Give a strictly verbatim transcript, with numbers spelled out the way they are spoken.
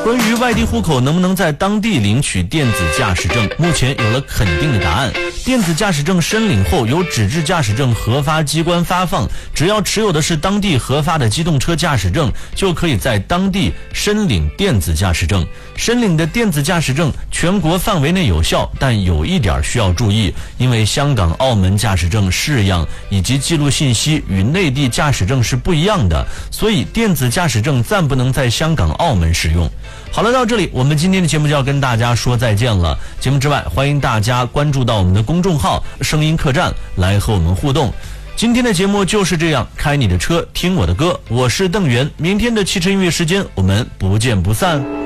关于外地户口能不能在当地领取电子驾驶证，目前有了肯定的答案。电子驾驶证申领后由纸质驾驶证核发机关发放，只要持有的是当地核发的机动车驾驶证，就可以在当地申领电子驾驶证。申领的电子驾驶证全国范围内有效，但有一点需要注意，因为香港、澳门驾驶证式样以及记录信息与内地驾驶证是不一样的，所以电子驾驶证暂不能在香港、澳门使用。好了，到这里我们今天的节目就要跟大家说再见了。节目之外，欢迎大家关注到我们的公众号声音客栈来和我们互动。今天的节目就是这样，开你的车听我的歌，我是邓源，明天的汽车音乐时间我们不见不散。